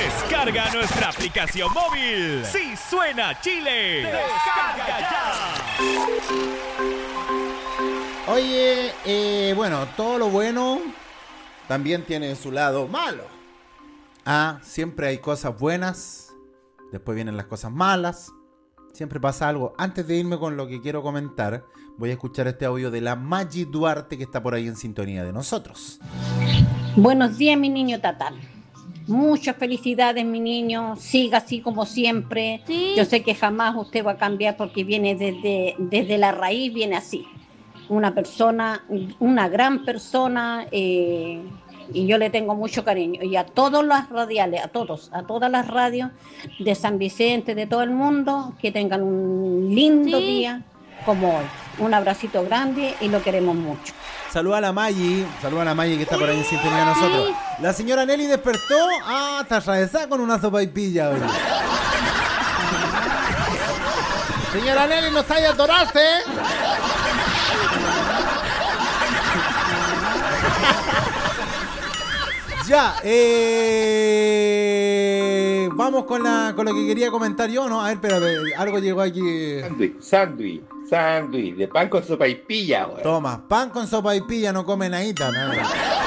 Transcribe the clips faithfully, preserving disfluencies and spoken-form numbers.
Descarga nuestra aplicación móvil. Si suena Chile. Descarga ya. Oye, eh, bueno, todo lo bueno también tiene su lado malo. Ah, siempre hay cosas buenas, después vienen las cosas malas, siempre pasa algo. Antes de irme con lo que quiero comentar, voy a escuchar este audio de la Maggi Duarte, que está por ahí en sintonía de nosotros. Buenos días, mi niño Tatán. Muchas felicidades, mi niño. Siga así como siempre. ¿Sí? Yo sé que jamás usted va a cambiar porque viene desde, desde la raíz, viene así. Una persona, una gran persona, eh, y yo le tengo mucho cariño. Y a todos las radiales, a todos, a todas las radios de San Vicente, de todo el mundo, que tengan un lindo ¿Sí? día como hoy. Un abracito grande y lo queremos mucho. Saluda a la Maggi, saluda a la Maggi que está por ahí en sintonía de nosotros. La señora Nelly despertó, ah, está atravesada con una sopaipilla hoy. Señora Nelly, no está ahí a torarse. Ya, eh, vamos con la con lo que quería comentar yo, ¿no? A ver, espérate, algo llegó aquí. Sándwich, sándwich, sándwich, de pan con sopaipilla, güey. Toma, pan con sopaipilla, no come nadita, nada.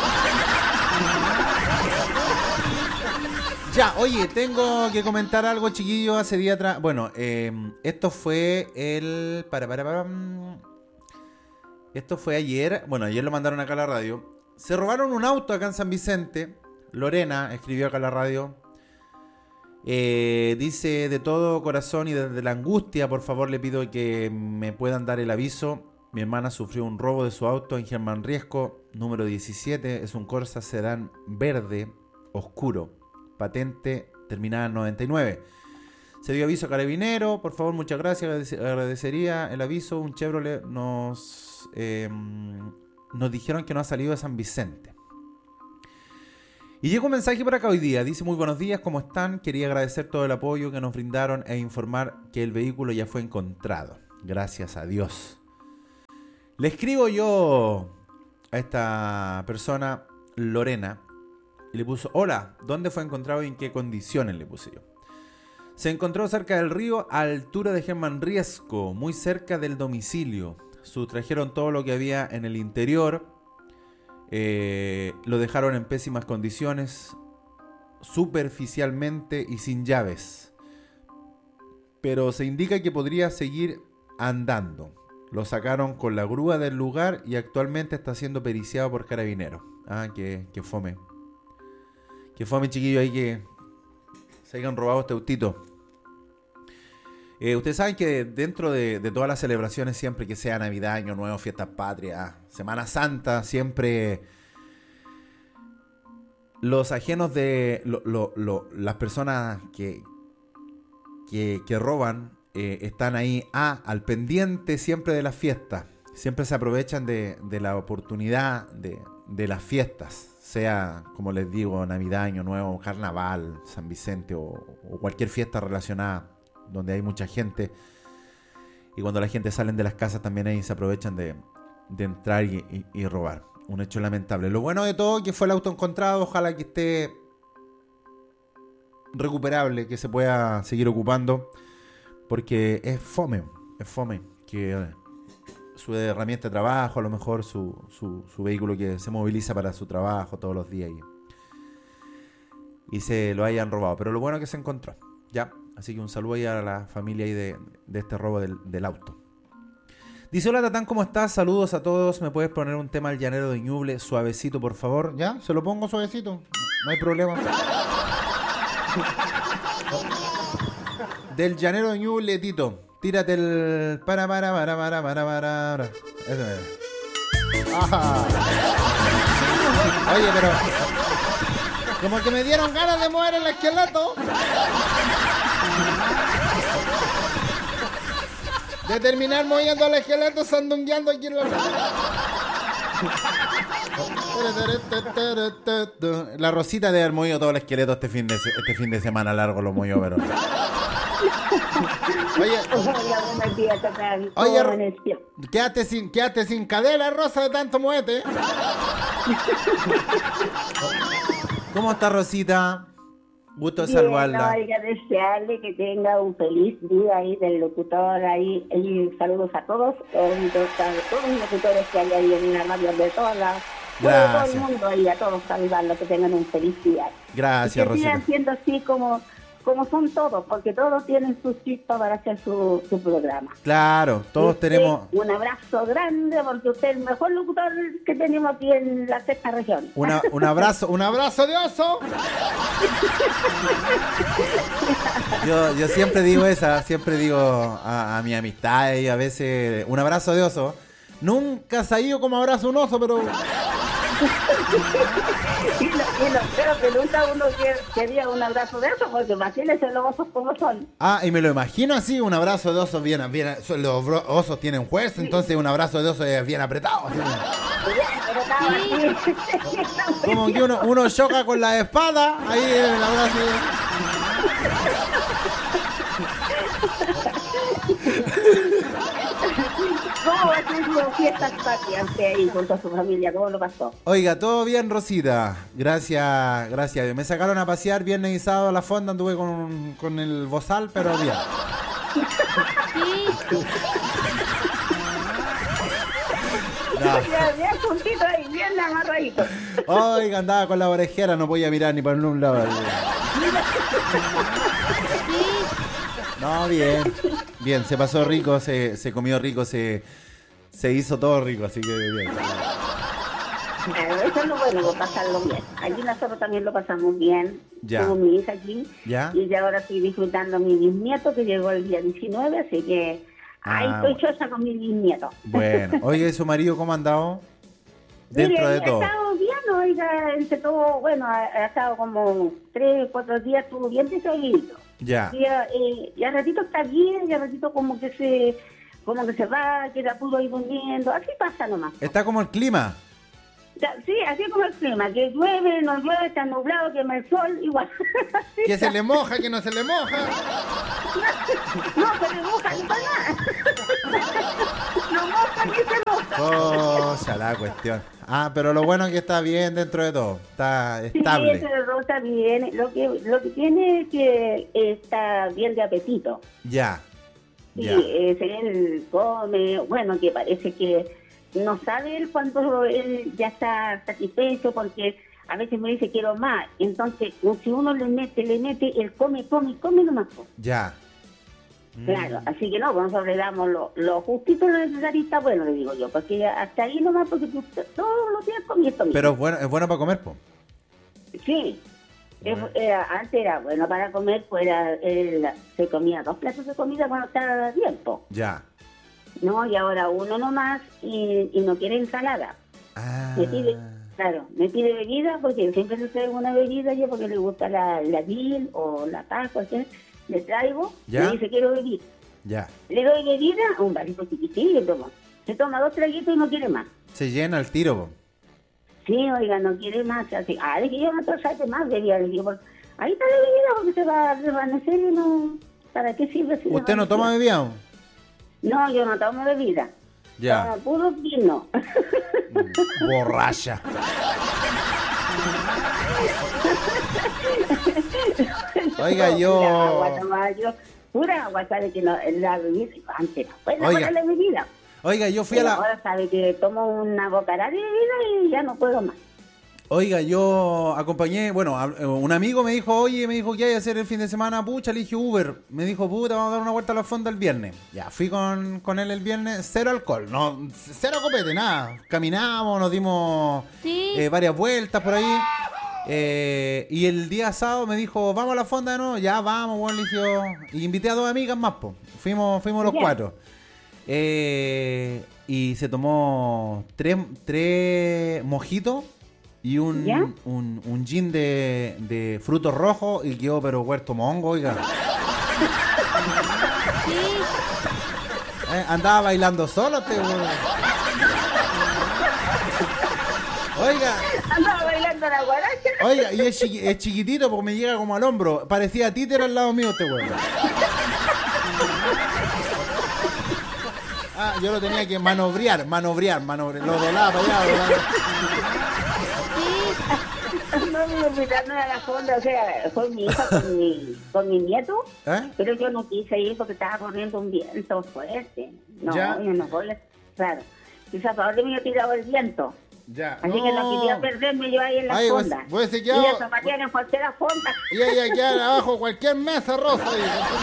Ya, oye, tengo que comentar algo, chiquillo, hace día atrás. Bueno, eh, esto fue el... Para, para, para... Esto fue ayer, bueno, ayer lo mandaron acá a la radio. Se robaron un auto acá en San Vicente. Lorena escribió acá a la radio. Eh, dice, de todo corazón y desde la angustia, por favor le pido que me puedan dar el aviso. Mi hermana sufrió un robo de su auto en Germán Riesco, número diecisiete. Es un Corsa sedán verde oscuro, patente terminada en noventa y nueve. Se dio aviso a Carabinero, por favor, muchas gracias, agradecería el aviso. Un Chevrolet nos... Eh, Nos dijeron que no ha salido de San Vicente. Y llegó un mensaje por acá hoy día. Dice, muy buenos días, ¿cómo están? Quería agradecer todo el apoyo que nos brindaron e informar que el vehículo ya fue encontrado. Gracias a Dios. Le escribo yo a esta persona, Lorena, y le puso, hola, ¿dónde fue encontrado y en qué condiciones? Le puse yo. Se encontró cerca del río, a altura de Germán Riesco, muy cerca del domicilio. Sustrajeron todo lo que había en el interior, eh, lo dejaron en pésimas condiciones, superficialmente y sin llaves. Pero se indica que podría seguir andando. Lo sacaron con la grúa del lugar y actualmente está siendo periciado por Carabineros. Ah, que, que fome. Que fome, chiquillo, ahí que se hayan robado este autito. Eh, ustedes saben que dentro de, de todas las celebraciones, siempre que sea Navidad, Año Nuevo, Fiestas Patrias, Semana Santa, siempre los ajenos de lo, lo, lo, las personas que, que, que roban eh, están ahí ah, al pendiente siempre de las fiestas. Siempre se aprovechan de, de la oportunidad de, de las fiestas, sea, como les digo, Navidad, Año Nuevo, Carnaval, San Vicente o, o cualquier fiesta relacionada donde hay mucha gente, y cuando la gente salen de las casas también ahí se aprovechan de, de entrar y, y, y robar. Un hecho lamentable. Lo bueno de todo que fue el auto encontrado, ojalá que esté recuperable, que se pueda seguir ocupando, porque es fome, es fome que su herramienta de trabajo, a lo mejor su, su, su vehículo que se moviliza para su trabajo todos los días y, y se lo hayan robado, pero lo bueno es que se encontró, ya. Así que un saludo ahí a la familia ahí de, de este robo del, del auto. Dice, hola Tatán, ¿cómo estás? Saludos a todos. ¿Me puedes poner un tema del Llanero de Ñuble suavecito, por favor? ¿Ya? ¿Se lo pongo suavecito? No hay problema. Del Llanero de Ñuble, Tito. Tírate el... Para, para, para, para, para, para. Eso es. Ajá. Oye, pero... Como que me dieron ganas de mover el esqueleto. De terminar moviendo el esqueleto sandungueando aquí en la... La Rosita de haber movido todo el esqueleto este fin de, este fin de semana largo, lo movió, pero... Oye, oye, quédate sin, quédate sin cadera, Rosa, de tanto muete. ¿Cómo está, Rosita? Gusto de Bien, saludarla. oiga, desearle que tenga un feliz día ahí del locutor ahí. Y saludos a todos, todos, todos, todos los locutores que hay ahí en la radio de todas las... Bueno, todo Gracias. el mundo ahí, a todos saludarlos, que tengan un feliz día. Gracias, y que sigan Rosita. siendo así como, como son todos, porque todos tienen sus chispas para hacer su, su programa. Claro, todos Usted, tenemos un abrazo grande, porque usted es el mejor locutor que tenemos aquí en la sexta región. una, un abrazo, un abrazo de oso. Yo, yo siempre digo esa, siempre digo a, a mi amistad y a veces un abrazo de oso. Nunca se ha ido como abrazo un oso, pero Y no, y no creo que nunca uno quiere- quería un abrazo de eso, porque imagínense los osos como son. ah, y me lo imagino así, un abrazo de oso bien, bien, son- los bro- osos tienen fuerza, entonces un abrazo de oso es bien apretado. Así. Pero estaba aquí. Como que uno, uno choca con la espada, ahí el abrazo de ¿Cómo va a ser su fiestas patrias usted ahí junto a su familia? ¿Cómo lo pasó? Oiga, todo bien, Rosita. Gracias, gracias. Me sacaron a pasear viernes y sábado a la fonda, anduve con, con el bozal, pero bien. No. Ya, bien juntito ahí, bien amarradito. Oiga, andaba con la orejera, no podía mirar ni para ningún lado. No, bien. Bien, se pasó rico, se, se comió rico, se, se hizo todo rico, así que bien. Claro, eso es lo bueno, de pasarlo bien. Aquí nosotros también lo pasamos bien. Ya. Tuvo mi hija aquí. ¿Ya? Y ya ahora estoy disfrutando a mi bisnieto, que llegó el día diecinueve, así que ahí Ah, estoy bueno. chocha con mi bisnieto. Bueno, oye, ¿su marido cómo ha andado? Dentro Mire, de todo. ha estado bien, oiga, entre todo, bueno, ha, ha estado como tres, cuatro días, estuvo bien distraído. Ya. Y, eh, y a ratito está bien, y a ratito como que se como que se va, que la pudo ir durmiendo, así pasa nomás. Está como el clima. Ya, sí, así como el clima, que llueve, no llueve, está nublado, quema el sol, igual. Así Que se está. le moja, que no se le moja. No, se le moja ni para nada. No moja ni se moja. Cosa la cuestión. Ah, pero lo bueno es que está bien dentro de todo. Está Sí, estable. ese rosa bien. Lo que, lo que tiene es que está bien de apetito. Ya. Sí, Ya. eh, él come, bueno, que parece que no sabe él cuando él ya está satisfecho, porque a veces me dice quiero más. Entonces, si uno le mete, le mete, él come, come, come nomás. pues. Ya. Mm. Claro, así que no, pues nosotros le damos lo, lo justito, lo necesario, está bueno, le digo yo, porque hasta ahí nomás, porque tú todos los días comí esto mismo. Pero es bueno, es bueno para comer, po. Sí, Bueno. Es- era- antes era bueno para comer, pues era, él se comía dos platos de comida cuando estaba a tiempo, Ya. ¿no? Y ahora uno nomás y, y no quiere ensalada. Ah. Me pide, claro, me pide bebida, porque siempre le traigo una bebida yo, porque le gusta la, la Bill o la Paz, cualquier, le traigo, ¿Ya? y dice quiero bebida. Ya. Le doy bebida, un vasito chiquitillo, tomo. Se toma dos traguitos y no quiere más. Se llena el tiro, po. Sí, oiga, no quiere más. Así, ah, le dije yo, no te salte más bebida. Le dije, pues, ahí está la bebida porque se va a desvanecer y no... ¿Para qué sirve si ¿Usted no desvanece? toma bebida? Po? No, yo no tomo bebida. Ya. Tomo puro vino. Borracha. Oiga, yo- Pura agua tomaba yo. Pura agua, sabe que no, la bebida antes no puede Oiga. la bebida. Oiga, yo fui a Pero la... ahora sabe que tomo una bocará de bebida y ya no puedo más. Oiga, yo acompañé, bueno, a- un amigo me dijo, oye, me dijo, ¿qué hay que hacer el fin de semana? Pucha, le dije Uber. Me dijo, puta, vamos a dar una vuelta a la fonda el viernes. Ya, fui con, con él el viernes, cero alcohol, no, cero copete, nada. Caminamos, nos dimos Sí. eh, varias vueltas por ahí. Eh, y el día sábado me dijo, vamos a la fonda de nuevo. Ya, vamos, bueno, le dije yo. Y invité a dos amigas más, pues. Fuimos, fuimos los Ya. cuatro. Eh, y se tomó tres, tres mojitos y un, ¿Ya? un, un gin de, de frutos rojos y quedó pero huerto mongo, oiga. Eh, andaba bailando solo este weón. Oiga, Andaba bailando la guaracha. oiga, y es, chiqui- es chiquitito porque me llega como al hombro. Parecía títer al lado mío este weón. Ah, yo lo tenía que manobrear, manobrear, manobrear. Lo doblaba para allá, doblaba. No, me invitaron a la fonda, o sea, fue mi hija con mi, con mi nieto, ¿Eh? pero yo no quise ir porque estaba corriendo un viento fuerte. No, Ya. yo no voy, claro. Quizás para dónde me había tirado el viento. Ya. Así que no quería perderme yo ahí en la Ay, vos- fonda. vos se Y quedó- la zapatear en cualquier fonda. Y ella queda abajo cualquier mesa rosa. ahí.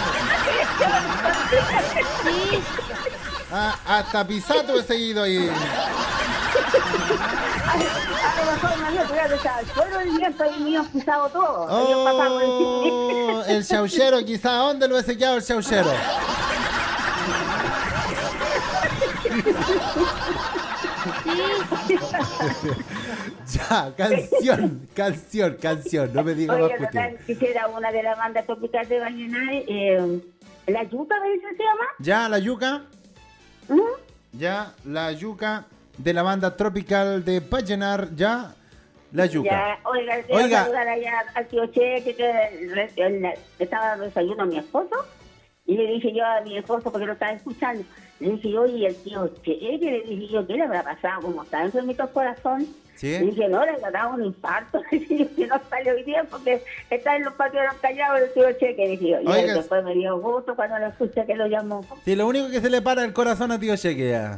Ah, hasta Pisato he seguido ahí. A lo mejor me había tirado el suelo el viento y me había pisado todo. Había pasado por encima. Oh, el chauchero, quizá. ¿Dónde lo he sellado el chauchero? Ya, canción, canción, canción. No me digas más Oye, cuestión. total, quisiera una de la banda tropical de Vallenar, eh, La Yuca, ¿me dice se llama? Ya, la yuca. ¿Mm? Ya, la yuca de la banda tropical de Vallenar. Ya, la yuca. Ya, oiga, quiero Oiga. saludar allá al tío Che, que, que le, le- le estaba dando desayuno a mi esposo, y le dije yo a mi esposo, porque lo estaba escuchando, le dije, oye, el tío Che, que le dije yo, ¿qué le habrá pasado? ¿Cómo está enfermito el corazón? ¿Sí? Le dije, no, le ha dado un infarto, le dije, que no salió hoy día porque está en los patios callados el tío Che, que dije yo. Y Oiga. después me dio gusto cuando lo escuché que lo llamó. Sí, lo único que se le para el corazón a tío Cheque ya.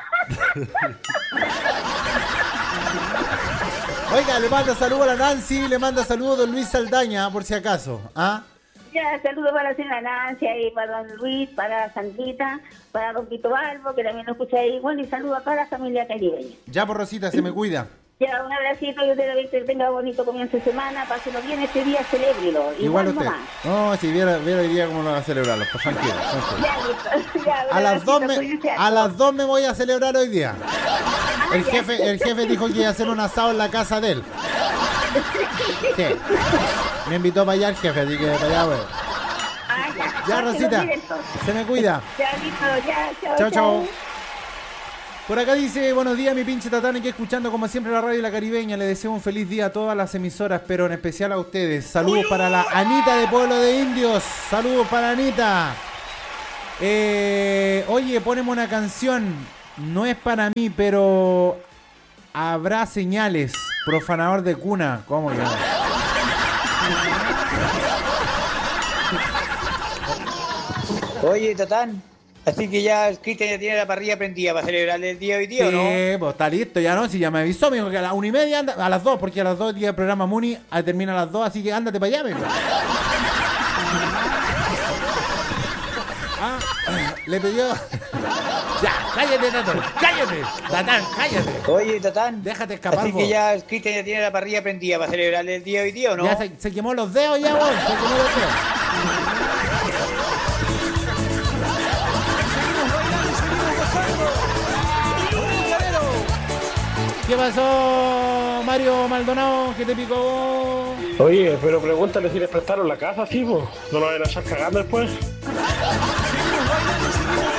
Oiga, le manda saludos a la Nancy, le manda saludos a don Luis Saldaña, por si acaso. ¿Ah? Ya, saludos para la señora Nancy, y para don Luis, para Sandrita, para don Quito Balbo, que también lo escucha ahí. Bueno, y saludos a toda la familia caribeña. Ya, por Rosita, se me cuida. Ya, un abracito y usted que tenga bonito comienzo de semana, páselo bien este día, celébrelo. Igual Igual usted. nomás. No, si viera, viera hoy día cómo lo va a celebrarlo. Pues tranquilo, tranquilo. Ya, listo. Ya, un A las, dos abracito, me, cuídense a las dos me voy a celebrar hoy día. El ya. jefe, el jefe dijo que iba a hacer un asado en la casa de él. Sí. Me invitó para allá el jefe, así que para allá voy. Ah, ya. Ya, Páselo Rosita, bien, entonces. se me cuida. Ya, listo, ya, chao, Chao, chao. Por acá dice, buenos días mi pinche tatán, aquí escuchando como siempre la radio La Caribeña. Le deseo un feliz día a todas las emisoras, pero en especial a ustedes. Saludos para la Anita de Pueblo de Indios. Saludos para Anita. Eh, oye, poneme una canción. No es para mí, pero habrá señales. Profanador de cuna. ¿Cómo que no? Oye, Tatán, así que ya Cristian ya tiene la parrilla prendida para celebrar el día de hoy día, ¿o no? Sí, pues está listo, ya no, si ya me avisó, me dijo que a las una y media anda, a las dos, porque a las dos día el programa Muni ah, termina a las dos, así que ándate para allá, me dijo. Ah, le pidió. Ya, cállate, Tatán, cállate, Tatán, cállate. Oye, Tatán, Déjate escapar, así vos. que ya Cristian ya tiene la parrilla prendida para celebrar el día de hoy día, ¿o no? Ya se, se quemó los dedos ya, vos, se quemó los dedos. ¿Qué pasó, Mario Maldonado? ¿Qué te picó? Oye, pero pregúntale si les prestaron la casa, sí, pues. No lo van a echar cagando después.